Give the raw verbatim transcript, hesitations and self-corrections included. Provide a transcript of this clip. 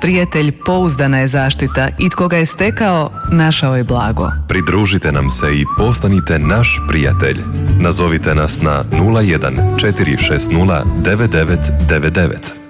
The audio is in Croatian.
prijatelj pouzdana je zaštita i tko ga je stekao, našao je blago. Pridružite nam se i postanite naš prijatelj. Nazovite nas na nula jedan četiri šest nula devet devet devet devet.